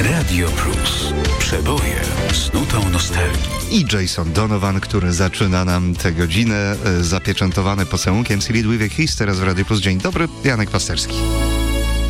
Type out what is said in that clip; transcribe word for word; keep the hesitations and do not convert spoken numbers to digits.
Radio Plus. Przeboje z nutą nostalgii. I Jason Donovan, który zaczyna nam tę godzinę, zapieczętowany posyłunkiem C D Dweeby Kiss, teraz w Radio Plus. Dzień dobry, Janek Pasterski.